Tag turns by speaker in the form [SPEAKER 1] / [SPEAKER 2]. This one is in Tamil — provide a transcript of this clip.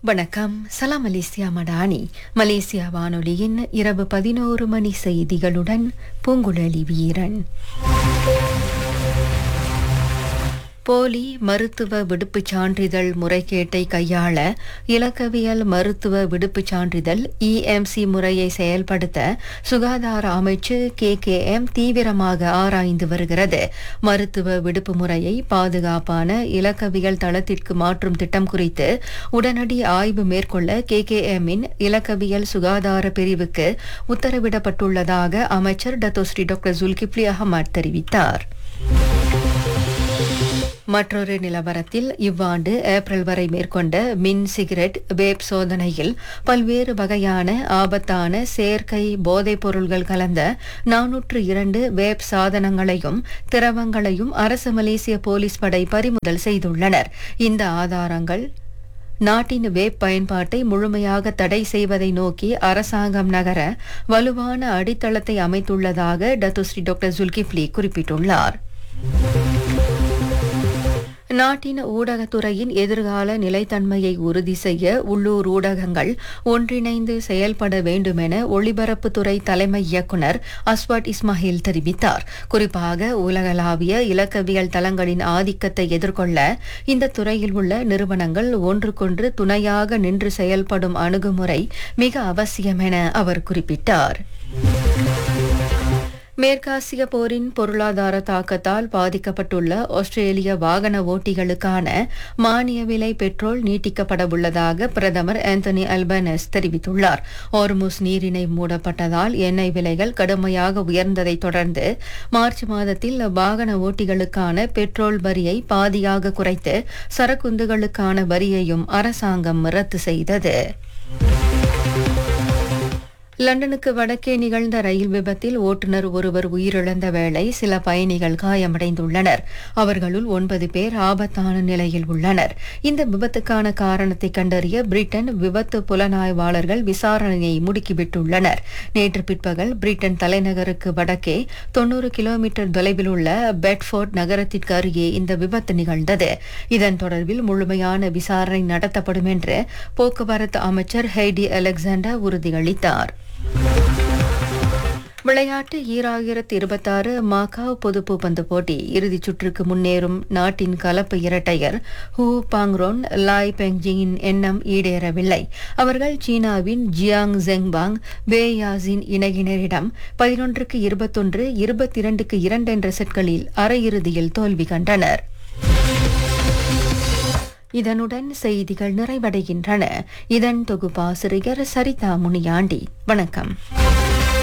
[SPEAKER 1] வணக்கம். சலாம் மலேசியா மடானி. மலேசியா வானொலியின் இரவு 11 மணி செய்திகளுடன் பூங்குழலி வீரன். போலி மருத்துவ விடுப்புச் சான்றிதழ் முறைகேட்டை கையாள இலக்கவியல் மருத்துவ விடுப்புச் சான்றிதழ் EMC முறையை செயல்படுத்த சுகாதார அமைச்சு KKM தீவிரமாக ஆராய்ந்து வருகிறது. மருத்துவ விடுப்பு முறையை பாதுகாப்பான இலக்கவியல் தளத்திற்கு மாற்றும் திட்டம் குறித்து உடனடி ஆய்வு மேற்கொள்ள KKM-இன் இலக்கவியல் சுகாதார பிரிவுக்கு உத்தரவிடப்பட்டுள்ளதாக அமைச்சர் டத்தோஸ்ரீ டாக்டர் ஜுல்கிப்லி அஹமத் தெரிவித்தார். மற்றொரு நிலவரத்தில் இவ்வாண்டு ஏப்ரல் வரை மேற்கொண்ட மின் சிகரெட் வேப் சோதனையில் பல்வேறு வகையான ஆபத்தான செயற்கை போதைப் பொருள்கள் கலந்த 402 வேப் சாதனங்களையும் திரவங்களையும் அரசு மலேசிய போலீஸ் படை பறிமுதல் செய்துள்ளனர். இந்த ஆதாரங்கள் நாட்டின் வேப் பயன்பாட்டை முழுமையாக தடை செய்வதை நோக்கி அரசாங்கம் நகர வலுவான அடித்தளத்தை அமைத்துள்ளதாக டத்தோஸ்ரீ டாக்டர் ஜுல்கிப்லி குறிப்பிட்டுள்ளார். நாட்டின் ஊடகத்துறையின் எதிர்கால நிலைத்தன்மையை உறுதி செய்ய உள்ளூர் ஊடகங்கள் ஒன்றிணைந்து செயல்பட வேண்டுமென ஒளிபரப்புத்துறை தலைமை இயக்குநர் அஸ்வாட் இஸ்மாயில் தெரிவித்தார். குறிப்பாக உலகளாவிய இலக்கவியல் தளங்களின் ஆதிக்கத்தை எதிர்கொள்ள இந்த துறையில் உள்ள நிறுவனங்கள் ஒன்றுக்கொன்று துணையாக நின்று செயல்படும் அணுகுமுறை மிக அவசியம் என அவர் குறிப்பிட்டார். மேற்காசிய போரின் பொருளாதார தாக்கத்தால் பாதிக்கப்பட்டுள்ள ஆஸ்திரேலிய வாகன ஓட்டிகளுக்கான மானிய விலை பெட்ரோல் நீட்டிக்கப்படவுள்ளதாக பிரதமர் ஆந்தனி அல்பனீஸ் தெரிவித்துள்ளார். ஹார்முஸ் நீரிணை மூடப்பட்டதால் எண்ணெய் விலைகள் கடுமையாக உயர்ந்ததைத் தொடர்ந்து மார்ச் மாதத்தில் வாகன ஓட்டிகளுக்கான பெட்ரோல் வரியை பாதியாக குறைத்து சரக்குந்துகளுக்கான வரியையும் அரசாங்கம் ரத்து செய்தது. லண்டனுக்கு வடக்கே நிகழ்ந்த ரயில் விபத்தில் ஓட்டுநர் ஒருவர் உயிரிழந்த வேளை சில பயணிகள் காயமடைந்துள்ளனர். அவர்களுள் 9 பேர் ஆபத்தான நிலையில் உள்ளனர். இந்த விபத்துக்கான காரணத்தை கண்டறிய பிரிட்டன் விபத்து புலனாய்வாளர்கள் விசாரணையை முடுக்கிவிட்டுள்ளனர். நேற்று பிற்பகல் பிரிட்டன் தலைநகருக்கு வடக்கே 90 கிலோமீட்டர் தொலைவில் உள்ள பெட்ஃபோர்ட் நகரத்திற்கு அருகே இந்த விபத்து நிகழ்ந்தது. இதன் தொடர்பில் முழுமையான விசாரணை நடத்தப்படும் என்று போக்குவரத்து அமைச்சர் ஹெய்டி அலெக்சாண்டர் உறுதியளித்தார். விளையாட்டு 2026 மாகாவ் பொதுப்பூப்பந்து போட்டி இறுதிச் சுற்றுக்கு முன்னேறும் நாட்டின் கலப்பு இரட்டையர் ஹூ பாங்ரோன் லாய் பெங்ஜிங்கின் எண்ணம் ஈடேறவில்லை. அவர்கள் சீனாவின் ஜியாங் ஜெங்பாங் வேயாசின் இணையினரிடம் 11-21, 22-2 என்ற செட்களில் அரையிறுதியில் தோல்வி கண்டனர். இதனுடன் செய்திகள் நிறைவடைகின்றன. இதன் தொகுப்பாசிரியர் சரிதா முனியாண்டி. வணக்கம்.